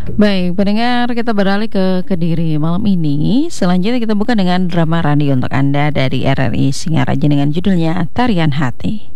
Baik, pendengar, kita beralih ke Kediri malam ini. Selanjutnya kita buka dengan drama radio untuk Anda dari RRI Singaraja dengan judulnya Tarian Hati.